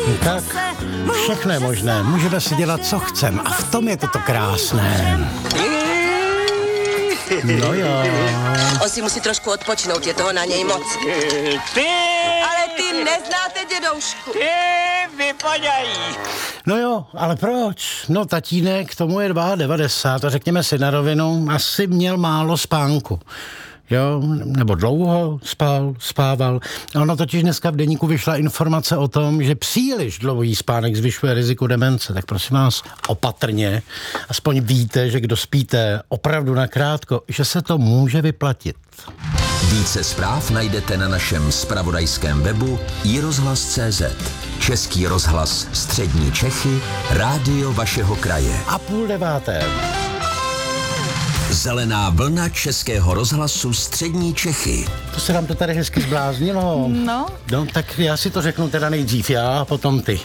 Tak všechno je možné, můžeme si dělat, co chcem a v tom je toto krásné. No jo. On si musí trošku odpočinout, je toho na něj moc. Ale ty neznáte dědoušku. Ty vypadají. No jo, ale proč? No tatínek, tomu je 92 a řekněme si na rovinu, asi měl málo spánku. Jo, nebo dlouho spával. Ono totiž dneska v deníku vyšla informace o tom, že příliš dlouhý spánek zvyšuje riziko demence. Tak prosím vás, opatrně. Aspoň víte, že kdo spíte opravdu nakrátko, že se to může vyplatit. Více zpráv najdete na našem zpravodajském webu iRozhlas.cz. Český rozhlas Střední Čechy, rádio vašeho kraje. A 8:30. Zelená vlna Českého rozhlasu Střední Čechy. To se nám to tady hezky zbláznilo. No, Tak já si to řeknu teda nejdřív já a potom ty.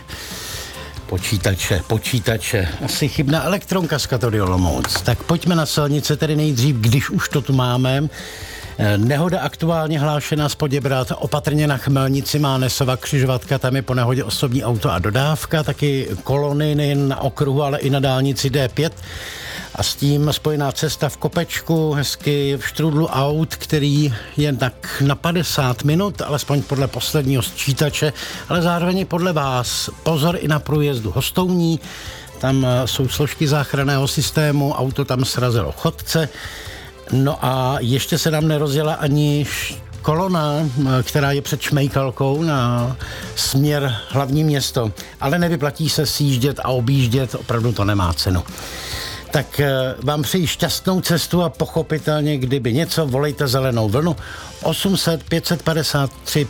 Počítače. Asi chybná elektronka z Katody Olomouc. Tak pojďme na silnice tedy nejdřív, když už to tu máme. Nehoda aktuálně hlášená z Poděbrad, opatrně na Chmelnici Mánesova křižovatka, tam je po nehodě osobní auto a dodávka, taky kolony nejen na okruhu, ale i na dálnici D5 a s tím spojená cesta v Kopečku, hezky v štrůdlu aut, který je tak na 50 minut, alespoň podle posledního sčítače, ale zároveň i podle vás. Pozor i na průjezdu Hostouní, tam jsou složky záchranného systému, auto tam srazilo chodce. No a ještě se nám nerozjela ani kolona, která je před Šmejkalkou na směr hlavní město. Ale nevyplatí se sjíždět a objíždět, opravdu to nemá cenu. Tak vám přeji šťastnou cestu a pochopitelně, kdyby něco, volejte Zelenou vlnu 800 553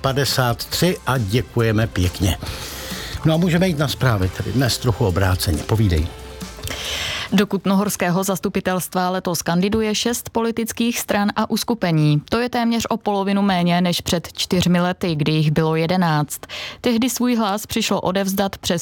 553 a děkujeme pěkně. No a můžeme jít na zprávy, tedy dnes trochu obráceně. Povídej. Do Kutnohorského zastupitelstva letos kandiduje 6 politických stran a uskupení. To je téměř o polovinu méně než před 4 lety, kdy jich bylo 11. Tehdy svůj hlas přišlo odevzdat přes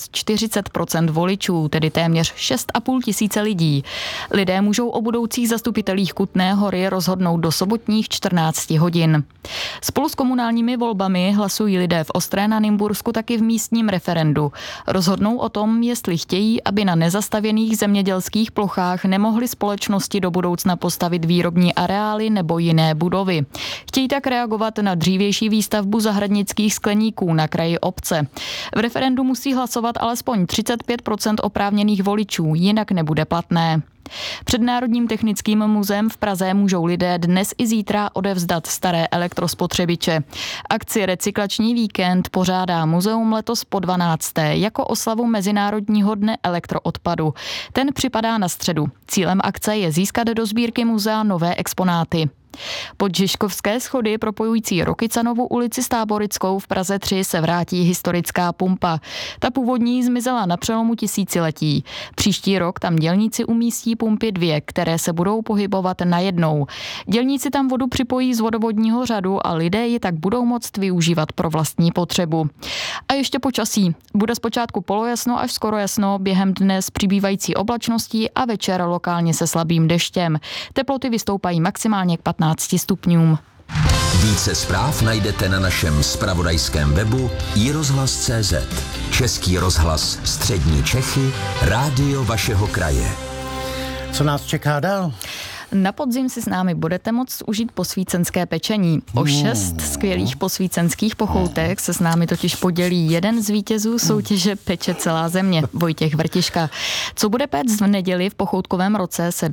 40% voličů, tedy téměř 6,5 tisíce lidí. Lidé můžou o budoucích zastupitelích Kutné Hory rozhodnout do sobotních 14 hodin. Spolu s komunálními volbami hlasují lidé v Ostré na Nymbursku taky v místním referendu. Rozhodnou o tom, jestli chtějí, aby na nezastavěných zemědělských plochách nemohly společnosti do budoucna postavit výrobní areály nebo jiné budovy. Chtějí tak reagovat na dřívější výstavbu zahradnických skleníků na kraji obce. V referendu musí hlasovat alespoň 35% oprávněných voličů, jinak nebude platné. Před Národním technickým muzeem v Praze můžou lidé dnes i zítra odevzdat staré elektrospotřebiče. Akci Recyklační víkend pořádá muzeum letos po 12. jako oslavu Mezinárodního dne elektroodpadu. Ten připadá na středu. Cílem akce je získat do sbírky muzea nové exponáty. Pod Žižkovské schody propojující Rokycanovu ulici s Táborickou v Praze 3 se vrátí historická pumpa. Ta původní zmizela na přelomu tisíciletí. Příští rok tam dělníci umístí pumpy 2, které se budou pohybovat najednou. Dělníci tam vodu připojí z vodovodního řadu a lidé ji tak budou moct využívat pro vlastní potřebu. A ještě počasí. Bude zpočátku polojasno až skoro jasno, během dne s přibývající oblačností a večer lokálně se slabým deštěm. Teploty vystoupají maximálně k 15 stupňům. Více zpráv najdete na našem zpravodajském webu iRozhlas.cz. Český rozhlas Střední Čechy, rádio vašeho kraje. Co nás čeká dál? Na podzim si s námi budete moct užít posvícenské pečení. O 6 skvělých posvícenských pochoutek se s námi totiž podělí jeden z vítězů soutěže Peče celá země, Vojtěch Vrtiška. Co bude péct v neděli v pochoutkovém roce, se